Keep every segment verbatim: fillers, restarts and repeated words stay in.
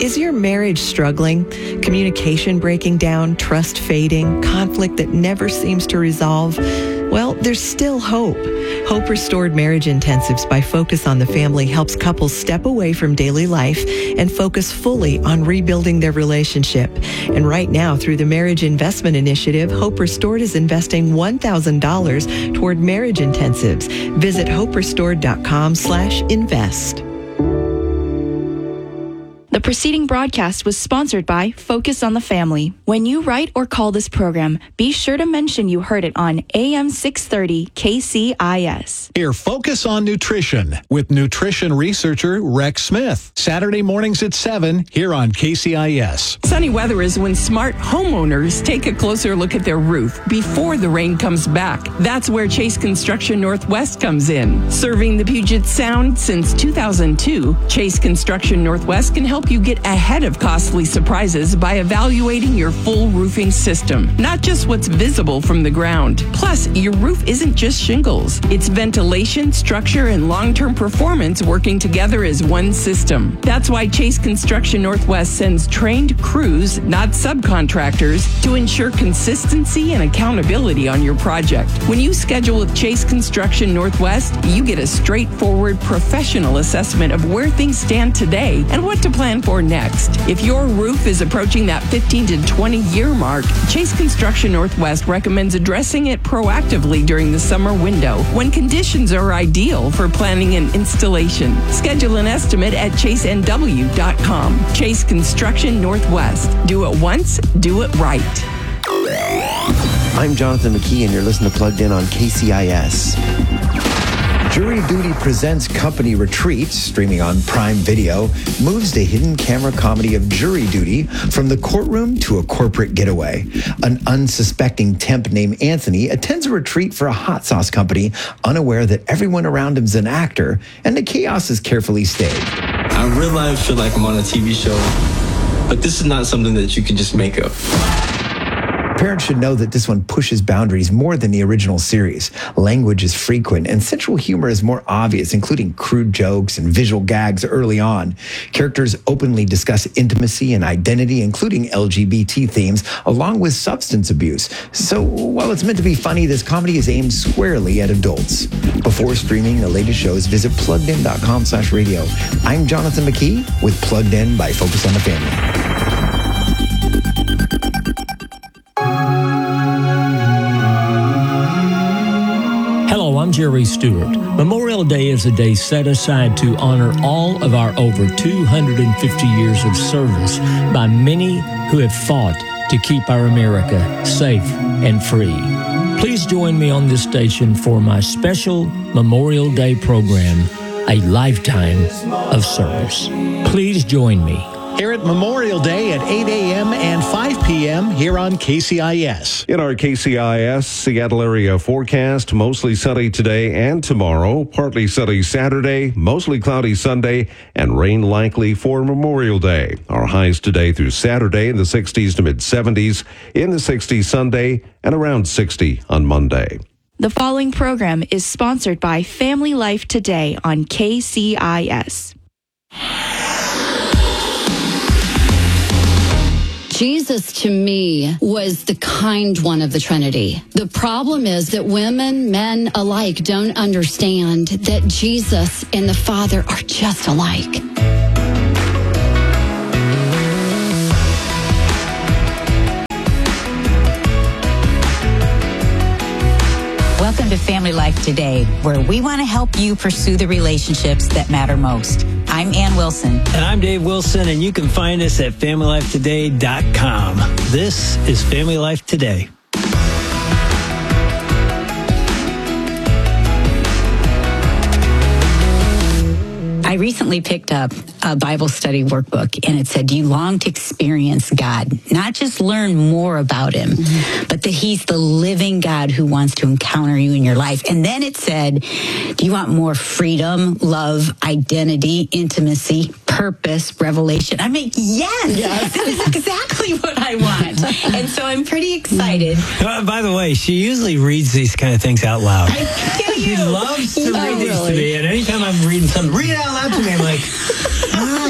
Is your marriage struggling? Communication breaking down, trust fading, conflict that never seems to resolve? Well, there's still hope. Hope Restored Marriage Intensives by Focus on the Family helps couples step away from daily life and focus fully on rebuilding their relationship. And right now, through the Marriage Investment Initiative, Hope Restored is investing one thousand dollars toward marriage intensives. Visit hope restored dot com slash invest. The preceding broadcast was sponsored by Focus on the Family. When you write or call this program, be sure to mention you heard it on A M six thirty K C I S. Hear Focus on Nutrition with nutrition researcher Rex Smith. Saturday mornings at seven here on K C I S. Sunny weather is when smart homeowners take a closer look at their roof before the rain comes back. That's where Chase Construction Northwest comes in. Serving the Puget Sound since two thousand two, Chase Construction Northwest can help you get ahead of costly surprises by evaluating your full roofing system, not just what's visible from the ground. Plus, your roof isn't just shingles. It's ventilation, structure, and long-term performance working together as one system. That's why Chase Construction Northwest sends trained crews, not subcontractors, to ensure consistency and accountability on your project. When you schedule with Chase Construction Northwest, you get a straightforward professional assessment of where things stand today and what to plan for next. If your roof is approaching that fifteen to twenty year mark, Chase Construction Northwest recommends addressing it proactively during the summer window when conditions are ideal for planning an installation. Schedule an estimate at chase n w dot com. Chase Construction Northwest. Do it once, do it right. I'm Jonathan McKee, and you're listening to Plugged In on K C I S. Jury Duty Presents Company Retreat, streaming on Prime Video, moves the hidden camera comedy of jury duty from the courtroom to a corporate getaway. An unsuspecting temp named Anthony attends a retreat for a hot sauce company, unaware that everyone around him is an actor, and the chaos is carefully staged. I realize I feel like I'm on a T V show, but this is not something that you can just make up. Parents should know that this one pushes boundaries more than the original series. Language is frequent, and sensual humor is more obvious, including crude jokes and visual gags early on. Characters openly discuss intimacy and identity, including L G B T themes, along with substance abuse. So while it's meant to be funny, this comedy is aimed squarely at adults. Before streaming the latest shows, visit plugged in dot com slash radio. I'm Jonathan McKee with Plugged In by Focus on the Family. Hello, I'm Jerry Stewart. Memorial Day is a day set aside to honor all of our over two hundred fifty years of service by many who have fought to keep our America safe and free. Please join me on this station for my special Memorial Day program, A Lifetime of Service. Please join me. Here at Memorial Day at eight a.m. and five p.m. here on K C I S. In our K C I S Seattle area forecast, mostly sunny today and tomorrow, partly sunny Saturday, mostly cloudy Sunday, and rain likely for Memorial Day. Our highs today through Saturday in the sixties to mid seventies, in the sixties Sunday, and around sixty on Monday. The following program is sponsored by Family Life Today on K C I S. Jesus, to me, was the kind one of the Trinity. The problem is that women, men alike, don't understand that Jesus and the Father are just alike. Welcome to Family Life Today, where we want to help you pursue the relationships that matter most. I'm Ann Wilson. And I'm Dave Wilson, and you can find us at family life today dot com. This is Family Life Today. I recently picked up a Bible study workbook, and it said, do you long to experience God? Not just learn more about him, mm-hmm. but that he's the living God who wants to encounter you in your life. And then it said, do you want more freedom, love, identity, intimacy, purpose, revelation? I mean, yes, yes. That is exactly what I want. And so I'm pretty excited. Uh, by the way, she usually reads these kind of things out loud. I do. She loves to oh, read these really? to me, and anytime I'm reading something, read it out loud to me, I'm like, ah,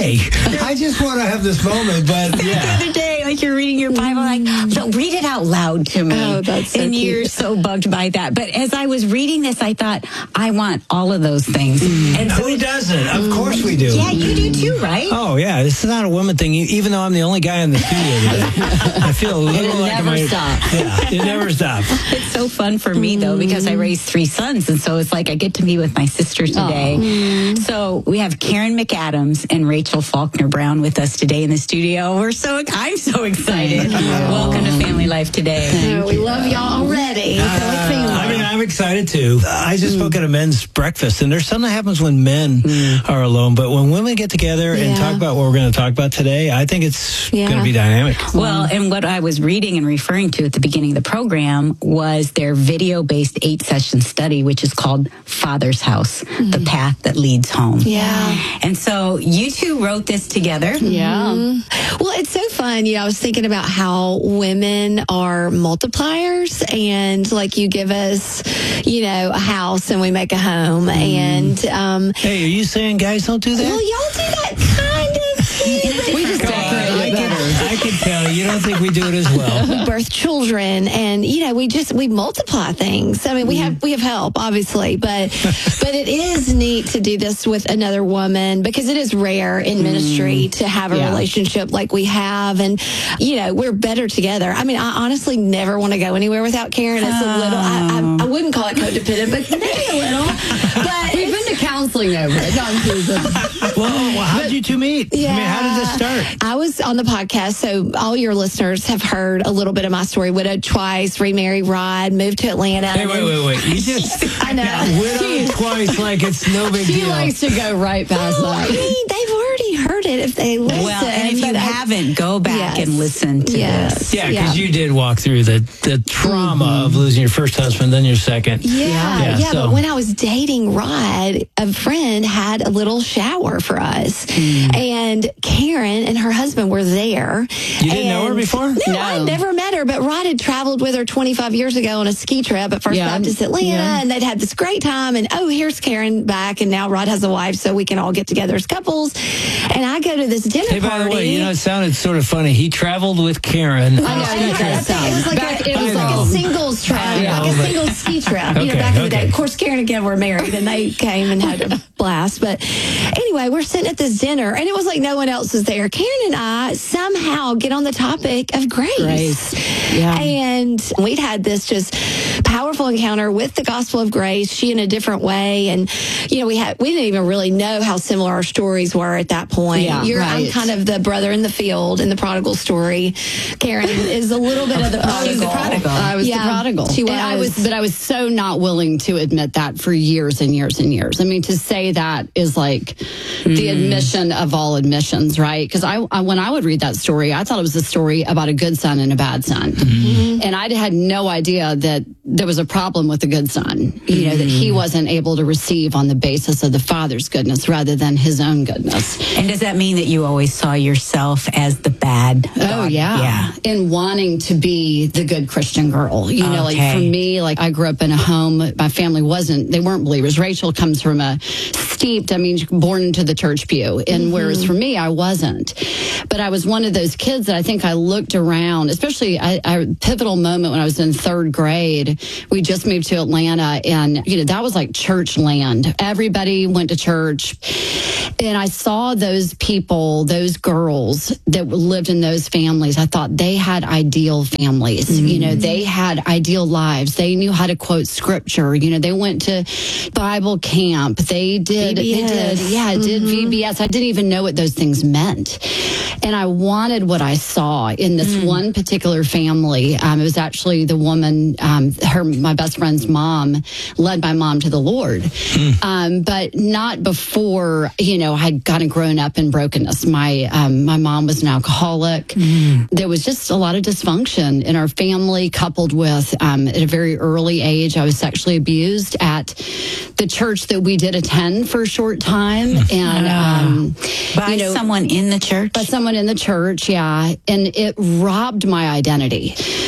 Why? I just want to have this moment, but yeah. The other day, like you're reading your Bible, like, don't read it out loud to me. Oh, that's so And cute. you're so bugged by that. But as I was reading this, I thought, I want all of those things. And so Who doesn't? Of course we do. yeah, you do too, right? Oh, yeah. This is not a woman thing, e- even though I'm the only guy in the studio today. I feel a little it like never my, stops. Yeah, it never stops. It's so fun for me, though, because I raised three sons. And so it's like I get to meet with my sister today. So we have Karen McAdams and Rachel Faulkner Brown with us today in the studio. We're so, I'm so excited. Welcome to Family Life Today. Oh, we love y'all already. Uh, I mean, I'm excited too. I just spoke at a men's breakfast, and there's something that happens when men are alone. But when women get together and Yeah. talk about what we're going to talk about today, I think it's Yeah. going to be dynamic. Well, and what I was reading and referring to at the beginning of the program was their video-based eight-session study, which is called Father's House, the path that leads home. Yeah. And so you two wrote this together. Yeah. Well, it's so fun. You know, I was thinking about how women are multipliers, and like you give us, you know, a house and we make a home. And, um, Hey, are you saying guys don't do that? well, y'all do that kind of too. We just Come on, I can, I can tell you don't think we do it as well. we birth children, and you know we just we multiply things. I mean, we have we have help, obviously, but but it is neat to do this with another woman, because it is rare in ministry to have a Yeah. relationship like we have, and you know we're better together. I mean, I honestly never want to go anywhere without Karen. It's a little I, I, I wouldn't call it codependent, but maybe a little. But we've been to counseling over it. No, I'm teasing. Well, well how did you two meet? Yeah. I mean, how did this start? I was on the podcast, so all your listeners have heard a little bit of my story. Widowed twice, remarried Rod, moved to Atlanta. Hey, wait, wait, wait. You just I know. widowed twice like it's no big She deal. likes to go right past that. I mean, they've already heard it if they listen. Well, and if you but I- haven't, go back Yes. and listen to Yes. this. Yeah, because you did walk through the, the trauma of losing your first husband, then your second. Yeah, yeah, Yeah, so- but when I was dating Rod, a friend had a little shower for us. And Karen and her husband were there. You didn't know her And- before? No, I'd never met her, but Rod had traveled with her twenty-five years ago on a ski trip at First Yeah. Baptist Atlanta, Yeah. and they'd had this great time. And oh, here's Karen back, and now Rod has a wife, so we can all get together as couples. And I go to this dinner Hey, by party. the way, you know, it sounded sort of funny. He traveled with Karen. I know, on a ski it trip. was like, a, it was like, Back- a, it was I like know. a singles trip, I know, like a but- singles ski trip. you know, Okay, back in the day. okay. Of course, Karen and Ken were married, and they came and had a blast. But anyway, we're sitting at this dinner, and it was like no one else was there. Karen and I somehow get on the topic of grace. Grace. Yeah. And we'd had this just powerful encounter with the gospel of grace, she in a different way. And, you know, we had, we didn't even really know how similar our stories were at that point. Yeah, You're, I'm right. kind of the brother in the field in the prodigal story. Karen is a little bit of the I was prodigal. the prodigal. I was Yeah, the prodigal. She was. And I was, but I was so not willing to admit that for years and years and years. I mean, to say that is like the admission of all admissions, right? Because I, I, when I would read that story, I thought it was a story about a good son and a bad son, and I had no idea that there was a problem with the good son. You know, that he wasn't able to receive on the basis of the father's goodness rather than his own goodness. And does that mean that you always saw yourself as the bad? Oh dog? yeah. Yeah. And wanting to be the good Christian girl. You know, like Okay. for me, like I grew up in a home, my family wasn't, they weren't believers. Rachel comes from a steeped, I mean, born into the church pew. And whereas for me, I wasn't. But I was one of those kids that I think I looked around, especially a, a pivotal moment when I was in third grade. We just moved to Atlanta, and, you know, that was like church land. Everybody went to church. And I saw those people, those girls that lived in those families. I thought they had ideal families. Mm-hmm. You know, they had ideal lives. They knew how to quote scripture. You know, they went to Bible camp. They did, V B S. they did, yeah, did V B S. I didn't even know what those things meant. And I wanted what I saw in this Mm. one particular family. Um, it was actually the woman, um, her, my best friend's mom, led my mom to the Lord. Um, but not before, you know, I had kind of grown up in brokenness. My, um, my mom was an alcoholic. There was just a lot of dysfunction in our family, coupled with, um, at a very early age, I was sexually abused at the church that we did attend for a short time. And, um, By you know, someone in the church? by someone in the church, yeah. And it robbed my identity. For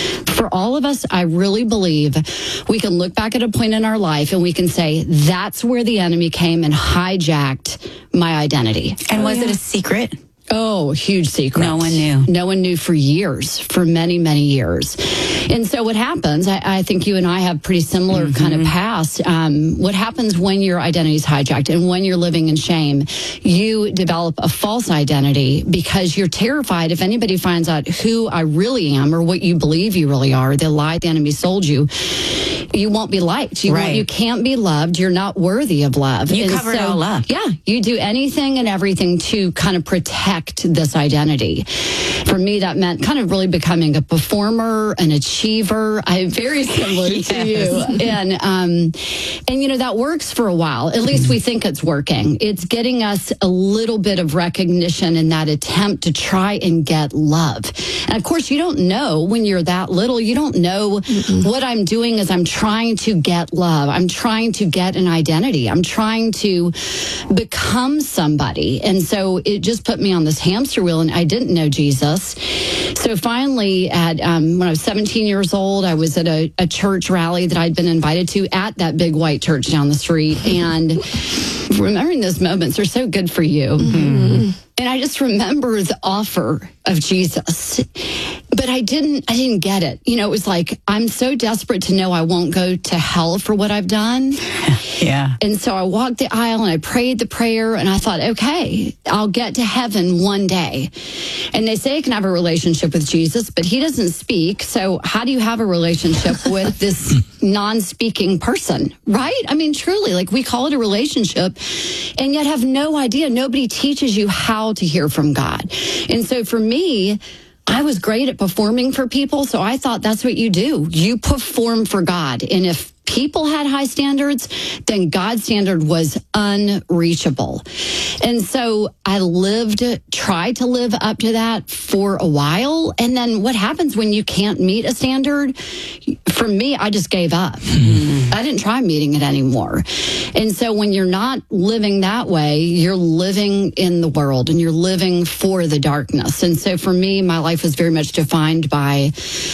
For all of us, I really believe we can look back at a point in our life and we can say, that's where the enemy came and hijacked my identity. And oh, was yeah. it a secret? Oh, huge secret. No one knew. No one knew for years, for many, many years. And so what happens, I, I think you and I have pretty similar mm-hmm. kind of past. Um, what happens when your identity is hijacked and when you're living in shame, you develop a false identity because you're terrified if anybody finds out who I really am or what you believe you really are, the lie the enemy sold you, you won't be liked. You, right. won't, you can't be loved. You're not worthy of love. You and cover so, it all up. Yeah. You do anything and everything to kind of protect this identity. For me, that meant kind of really becoming a performer, an achiever. I'm very similar yes. to you. And, um, and, you know, that works for a while. At least we think it's working. It's getting us a little bit of recognition in that attempt to try and get love. And of course, you don't know when you're that little. You don't know mm-hmm. what I'm doing is I'm trying to get love. I'm trying to get an identity. I'm trying to become somebody. And so it just put me on this hamster wheel, and I didn't know Jesus. So finally, at um, when I was seventeen years old, I was at a, a church rally that I'd been invited to at that big white church down the street. And remembering those moments are so good for you. Mm-hmm. And I just remember the offer of Jesus, but I didn't, I didn't get it. You know, it was like, I'm so desperate to know I won't go to hell for what I've done. Yeah. And so I walked the aisle and I prayed the prayer and I thought, okay, I'll get to heaven one day. And they say you can have a relationship with Jesus, but he doesn't speak. So how do you have a relationship with this non-speaking person, right? I mean, truly, like we call it a relationship and yet have no idea. Nobody teaches you how to hear from God. And so for me, I was great at performing for people. So I thought that's what you do. You perform for God. And if people had high standards, then God's standard was unreachable. And so I lived, tried to live up to that for a while. And then what happens when you can't meet a standard? For me, I just gave up. Mm-hmm. I didn't try meeting it anymore. And so when you're not living that way, you're living in the world and you're living for the darkness. And so for me, my life was very much defined by,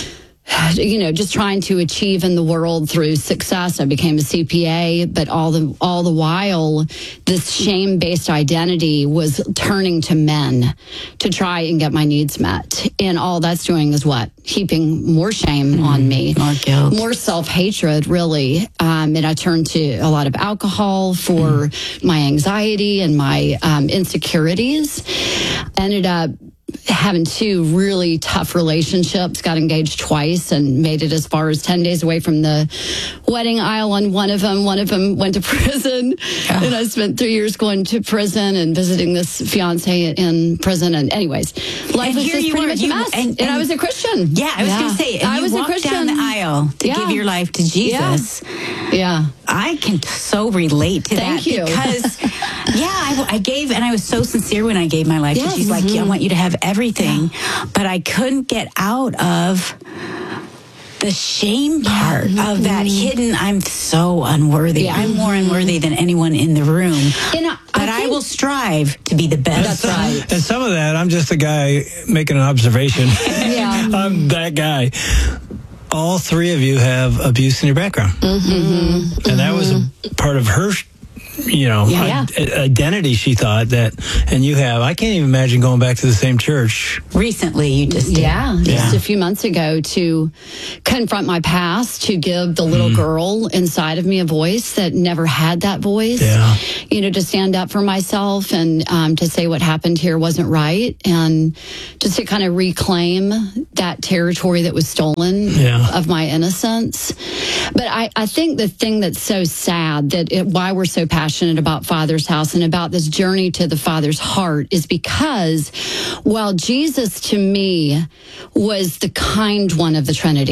you know, just trying to achieve in the world through success. I became a C P A, but all the all the while, this shame-based identity was turning to men to try and get my needs met. And all that's doing is what? Heaping more shame mm, on me. More guilt. More self-hatred, really. Um, and I turned to a lot of alcohol for mm. my anxiety and my um, insecurities. Ended up having two really tough relationships, got engaged twice and made it as far as ten days away from the wedding aisle on one of them. One of them went to prison. Oh. And I spent three years going to prison and visiting this fiance in prison. And anyways, life and was just pretty were, much you, a mess. And, and, and I was a Christian. Yeah, I was yeah. going to say, and I you was walked a Christian. down the aisle to yeah. give your life to Jesus. Yeah. yeah. I can so relate to Thank that you. because, yeah, I, I gave, and I was so sincere when I gave my life yes. to Jesus. Like, mm-hmm. yeah, I want you to have everything. Yeah. But I couldn't get out of the shame part yeah. of that mm-hmm. hidden, I'm so unworthy. Yeah. I'm more unworthy than anyone in the room. And I, but I, I will strive to be the best. That's right. And some of that, I'm just a guy making an observation. yeah. I'm that guy. All three of you have abuse in your background. Mm-hmm. And that was a part of her, you know, yeah. I- identity, she thought that, and you have. I can't even imagine going back to the same church. Recently, you just did. Yeah, yeah. just a few months ago to confront my past, to give the little mm. girl inside of me a voice that never had that voice. Yeah. You know, to stand up for myself and um, to say what happened here wasn't right, and just to kind of reclaim that territory that was stolen yeah. of my innocence. But I, I think the thing that's so sad, that it, why we're so passionate about Father's House and about this journey to the Father's heart, is because while Jesus to me was the kind one of the Trinity,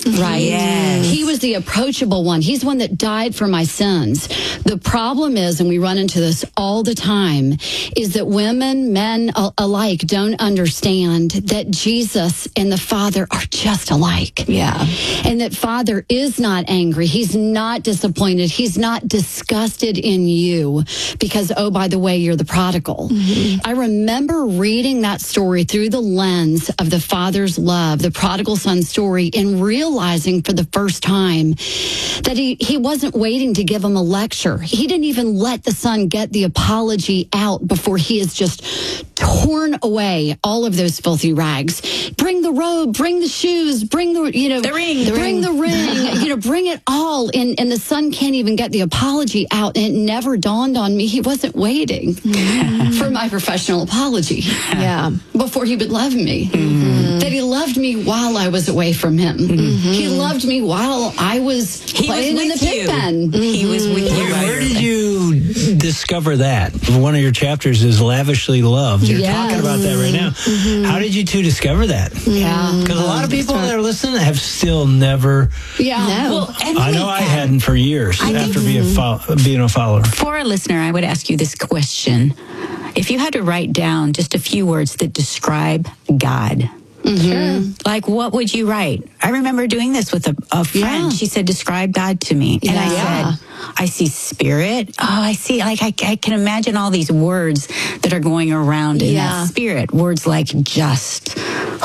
Right. Yes. He was the approachable one. He's one that died for my sins. The problem is, and we run into this all the time, is that women, men alike don't understand that Jesus and the Father are just alike. Yeah. And that Father is not angry. He's not disappointed. He's not disgusted in you because, oh, by the way, you're the prodigal. Mm-hmm. I remember reading that story through the lens of the Father's love, the prodigal son story, and realizing for the first time that he, he wasn't waiting to give him a lecture. He didn't even let the son get the apology out before he has just torn away all of those filthy rags. Bring the robe, bring the shoes, bring the, you know, the ring, the bring ring. the ring, you know, bring it all. And, and the son can't even get the apology out. And it never dawned on me he wasn't waiting for my professional apology. Yeah. Before he would love me. Mm-hmm. That he loved me while I was away from him. Mm-hmm. He loved me while I was he playing was in the pig pen. Mm-hmm. He was with you. Where, where did you discover that? One of your chapters is lavishly loved. You're Yes. talking about that right now. Mm-hmm. How did you two discover that? Yeah. Because a lot of people that are listening have still never. Yeah. No. Well, and I wait, know I hadn't for years I after think, being, fo- being a follower. For a listener, I would ask you this question. If you had to write down just a few words that describe God, Mm-hmm. like what would you write? I remember doing this with a, a friend. Yeah. She said, describe God to me. And I Yeah. said, I see spirit. Oh, I see, like I, I can imagine all these words that are going around in Yeah. that spirit. Words like just,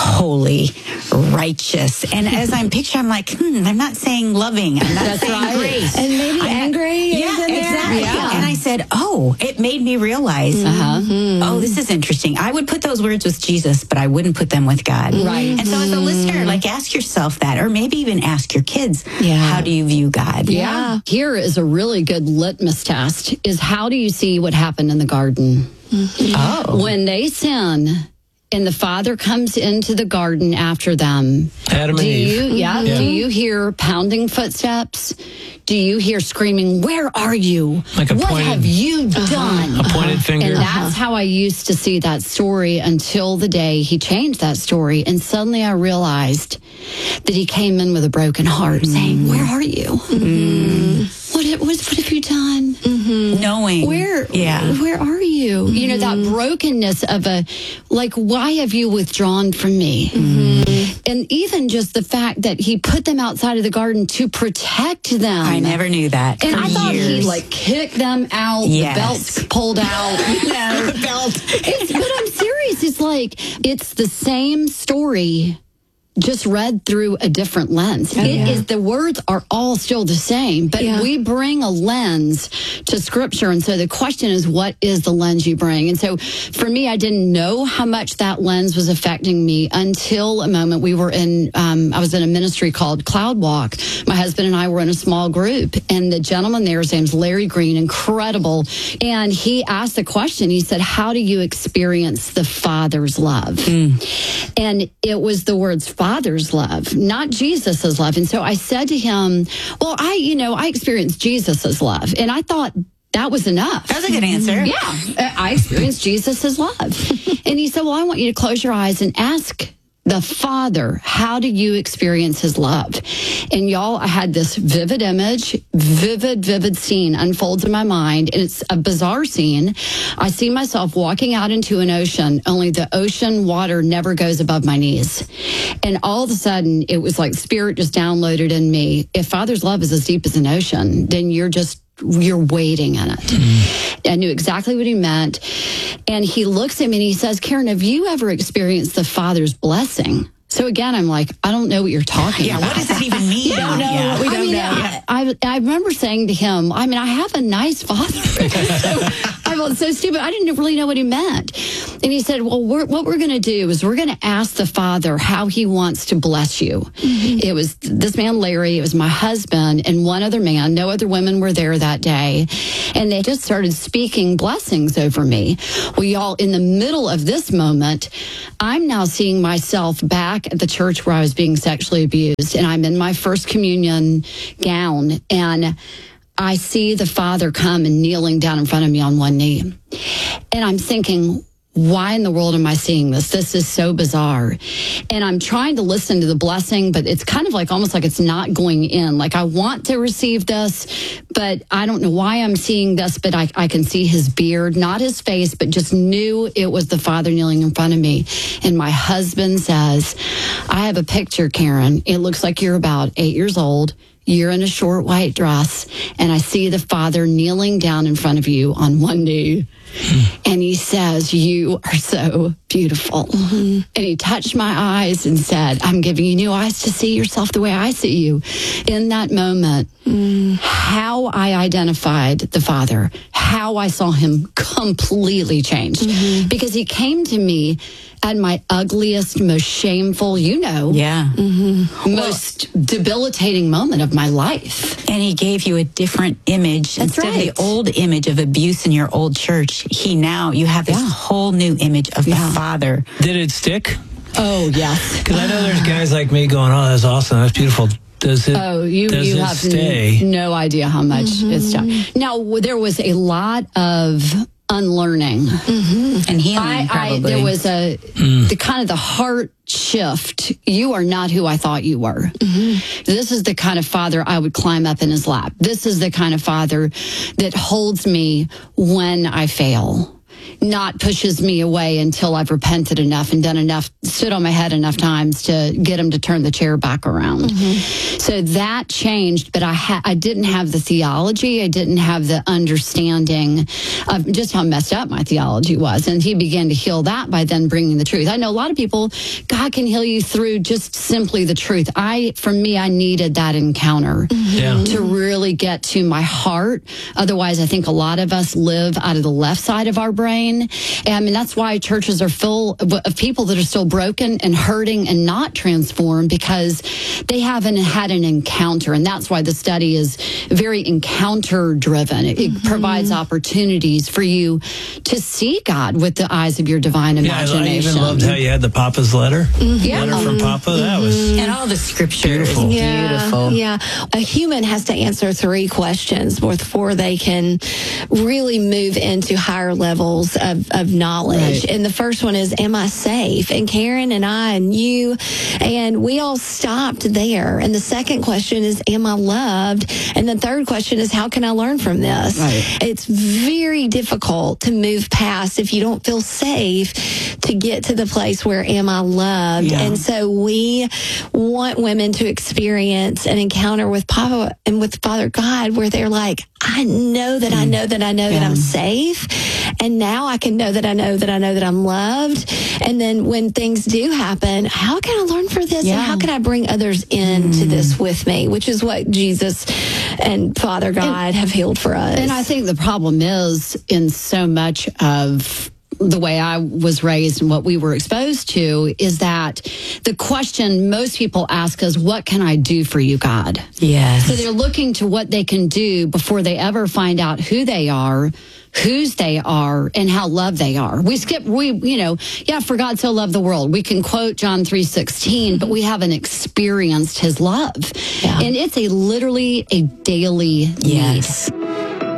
holy, righteous. And as I'm picturing, I'm like, hmm, I'm not saying loving. I'm not That's saying right. grace. And maybe I'm not- angry is Yeah, in there. exactly. Yeah. And I said, oh, it made me realize, Uh-huh. oh, this is interesting. I would put those words with Jesus, but I wouldn't put them with God. Right. And so as a listener, like ask yourself that, or maybe even ask your kids, Yeah. how do you view God? Yeah. Here is a really good litmus test is how do you see what happened in the garden? Oh. When they sin and the Father comes into the garden after them, Adam do and Eve. you yeah, Yeah. do you hear pounding footsteps? Do you hear screaming, where are you? Like a what pointed- have you done? A pointed finger. And that's how I used to see that story until the day he changed that story. And suddenly I realized that he came in with a broken heart saying, where are you? What, what, what have you done? Knowing. Where, Yeah. where are you? You know, that brokenness of a, like, why have you withdrawn from me? And even just the fact that he put them outside of the garden to protect them. I never knew that. And for I thought years. he'd like kick them out, Yes. the belts pulled out. You know, the belt. It's, but I'm serious. It's like, it's the same story, just read through a different lens. Oh, It yeah. is, the words are all still the same, but Yeah. we bring a lens to scripture. And so the question is, what is the lens you bring? And so for me, I didn't know how much that lens was affecting me until a moment we were in, um, I was in a ministry called Cloud Walk. My husband and I were in a small group, and the gentleman there, his name's Larry Green, incredible. And he asked the question, he said, how do you experience the Father's love? And it was the words Father's love, not Jesus's love. And so I said to him, well, I, you know, I experienced Jesus's love. And I thought that was enough. That's a good answer. Yeah. I experienced Jesus's love. And he said, well, I want you to close your eyes and ask the Father, how do you experience his love? And y'all, I had this vivid image, vivid, vivid scene unfolds in my mind. And it's a bizarre scene. I see myself walking out into an ocean, only the ocean water never goes above my knees. And all of a sudden, it was like Spirit just downloaded in me. If Father's love is as deep as an ocean, then you're just you're wading in it. Mm-hmm. I knew exactly what he meant. And he looks at me and he says, Karen, have you ever experienced the Father's blessing? So again, I'm like, I don't know what you're talking Yeah, about. what does that even mean? Yeah, no, Yeah. we don't I mean, know. I, I, I remember saying to him, I mean, I have a nice father. so I felt so stupid. I didn't really know what he meant. And he said, well, we're, what we're going to do is we're going to ask the Father how he wants to bless you. Mm-hmm. It was this man, Larry, it was my husband and one other man. No other women were there that day. And they just started speaking blessings over me. Well, y'all, in the middle of this moment, I'm now seeing myself back at the church where I was being sexually abused. And I'm in my first communion gown. And I see the Father come and kneeling down in front of me on one knee. And I'm thinking, why in the world am I seeing this? This is so bizarre. And I'm trying to listen to the blessing, but it's kind of like almost like it's not going in. Like I want to receive this, but I don't know why I'm seeing this, but I, I can see his beard, not his face, but just knew it was the Father kneeling in front of me. And my husband says, I have a picture, Karen. It looks like you're about eight years old. You're in a short white dress, and I see the Father kneeling down in front of you on one knee. And he says, you are so beautiful. Mm-hmm. And he touched my eyes and said, I'm giving you new eyes to see yourself the way I see you. In that moment, mm. how I identified the Father, how I saw him completely changed. Mm-hmm. Because he came to me at my ugliest, most shameful, you know, yeah, mm-hmm. most well, debilitating moment of my life. And he gave you a different image. That's Instead right. of the old image of abuse in your old church, he now, you have this yeah. whole new image of yeah. the Father. Did it stick? Oh, yes. Because I know there's guys like me going, oh, that's awesome, that's beautiful. Does it, oh, you, does you it have stay? no idea how much mm-hmm. it's done. Now, there was a lot of unlearning mm-hmm. and healing. I, probably. I, there was a mm. the kind of the heart shift. You are not who I thought you were. Mm-hmm. This is the kind of Father I would climb up in his lap. This is the kind of Father that holds me when I fail. Not pushes me away until I've repented enough and done enough, stood on my head enough times to get him to turn the chair back around. Mm-hmm. So that changed, but I ha- I didn't have the theology. I didn't have the understanding of just how messed up my theology was. And he began to heal that by then bringing the truth. I know a lot of people, God can heal you through just simply the truth. I, for me, I needed that encounter mm-hmm. yeah. to really get to my heart. Otherwise, I think a lot of us live out of the left side of our brain. And I mean, that's why churches are full of people that are still broken and hurting and not transformed because they haven't had an encounter. And that's why the study is very encounter driven. It, mm-hmm. it provides opportunities for you to see God with the eyes of your divine imagination. Yeah, I even loved how you had the Papa's letter. Mm-hmm. Yeah. Letter from Papa. Mm-hmm. That was and all the scriptures. Beautiful. Yeah, beautiful. Yeah. A human has to answer three questions before they can really move into higher levels Of, of knowledge. Right. And the first one is, am I safe? And Karen and I and you, and we all stopped there. And the second question is, am I loved? And the third question is, how can I learn from this? Right. It's very difficult to move past if you don't feel safe to get to the place where am I loved? Yeah. And so we want women to experience an encounter with Papa and with Father God where they're like, I know that I know that I know yeah. that I'm safe. And now I can know that I know that I know that I'm loved. And then when things do happen, how can I learn from this? Yeah. And how can I bring others into mm. this with me? Which is what Jesus and Father God and, have healed for us. And I think the problem is in so much of the way I was raised and what we were exposed to is that the question most people ask is, what can I do for you, God? Yes. So they're looking to what they can do before they ever find out who they are, whose they are, and how loved they are. We skip, we, you know, yeah, for God so loved the world. We can quote John three sixteen, but we haven't experienced his love. Yeah. And it's a literally a daily yes. need.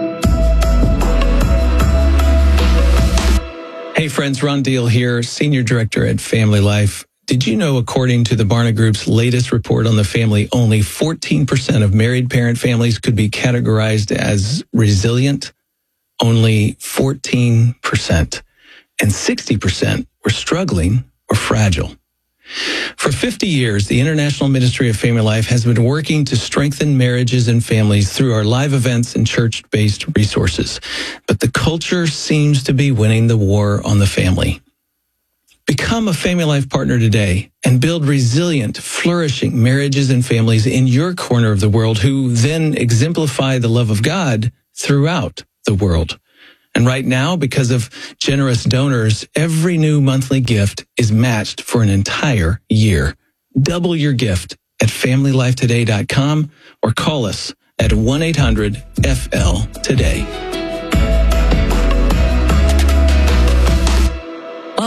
Hey friends, Ron Deal here, Senior Director at Family Life. Did you know, according to the Barna Group's latest report on the family, only fourteen percent of married parent families could be categorized as resilient? Only fourteen percent. And sixty percent were struggling or fragile. For fifty years, the International Ministry of Family Life has been working to strengthen marriages and families through our live events and church-based resources. But the culture seems to be winning the war on the family. Become a Family Life partner today and build resilient, flourishing marriages and families in your corner of the world who then exemplify the love of God throughout the world. And right now, because of generous donors, every new monthly gift is matched for an entire year. Double your gift at family life today dot com or call us at one eight hundred F L today. Well,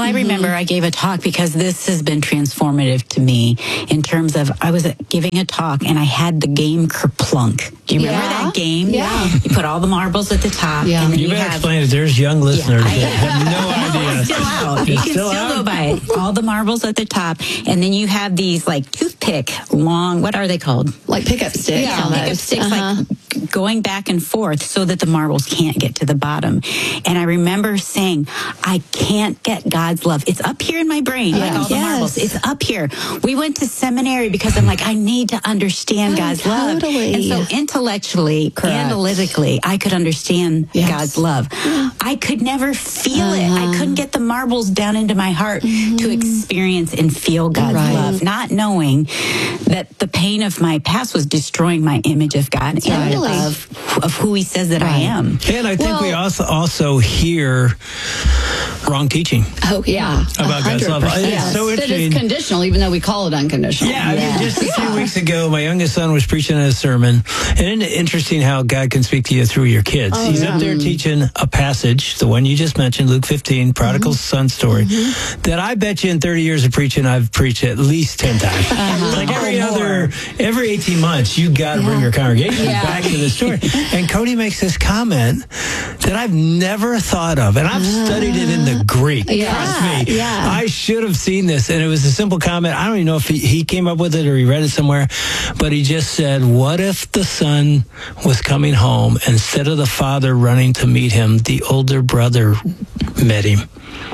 I remember I gave a talk because this has been transformative to me in terms of I was giving a talk and I had the game Kerplunk. Do you remember Yeah. that game? Yeah. You put all the marbles at the top. Yeah. And then You you, better have, explain it. There's young listeners I- that have no idea. It's still out. You It's can still still, out? go by it. All the marbles at the top. And then you have these like toothpick long, what are they called? Like pickup sticks. Yeah, almost. pickup sticks, Uh-huh. like going back and forth so that the marbles can't get to the bottom. And I remember saying, I can't get God's love. It's up here in my brain, like Yeah. all the Yes. marbles. It's up here. We went to seminary because I'm like, I need to understand Oh, God's love. totally. And so intellectually, Correct. analytically, I could understand Yes. God's love. I could never feel it. Uh-huh. I couldn't get the marbles down into my heart to experience and feel God's Right. love, not knowing that the pain of my past was destroying my image of God Totally. and of, of who he says that I am. And I think Well- we also also hear wrong teaching. Oh, yeah. About God's love. one hundred percent. It's so That interesting. is conditional, even though we call it unconditional. Yeah, I mean, Yeah. just a few weeks ago, my youngest son was preaching a sermon, and isn't it interesting how God can speak to you through your kids? Oh, He's yeah. up there teaching a passage, the one you just mentioned, Luke fifteen, prodigal son story, that I bet you in thirty years of preaching, I've preached at least ten times. Like every Or more. other, every eighteen months, you got to bring your congregation Yeah. back to the story. And Cody makes this comment that I've never thought of, and I've studied it in the Greek. Yeah. Trust me, Yeah. I should have seen this, and it was a simple comment. I don't even know if he, he came up with it or he read it somewhere, but he just said, what if the son was coming home, instead of the father running to meet him, the older brother met him?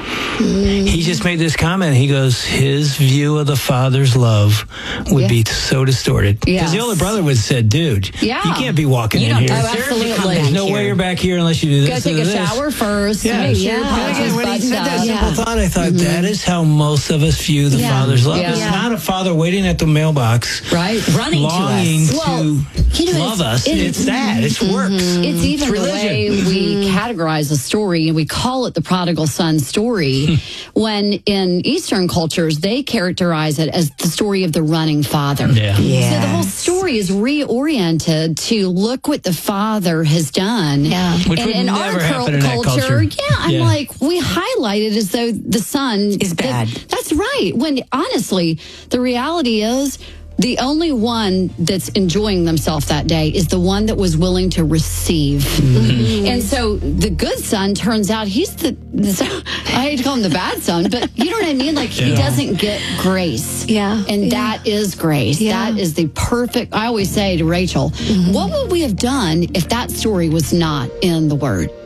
He just made this comment. He goes, his view of the father's love would Yeah. be so distorted. Because the Yes. older brother would have said, dude, Yeah. you can't be walking You in don't here. deserve to come absolutely. back There's no here. way you're back here unless you do Go this take or a this. shower first. Yeah. Make sure your And pouch again, is when he buttoned said that up. simple Yeah. thought, I thought that is how most of us view the Yeah. Father's love. Yeah. It's Yeah. not a father waiting at the mailbox, Right. Running longing to to, us. Well, you know, love it's- us. it- It's that. It's works. It's even the religion. way we categorize a story, and we call it the prodigal son story. When in Eastern cultures, they characterize it as the story of the running father. Yeah. Yes. So the whole story is reoriented to look what the father has done. Yeah. Which and would in never our happen cul- in that culture. yeah, I'm Yeah. like, we highlight it as though the son Is bad. that- that's right. When honestly, the reality is, the only one that's enjoying themselves that day is the one that was willing to receive. Mm-hmm. And so the good son turns out he's the, the, I hate to call him the bad son, but you know what I mean? Like he Yeah. doesn't get grace. Yeah. And Yeah. that is grace. Yeah. That is the perfect, I always say to Rachel, what would we have done if that story was not in the Word?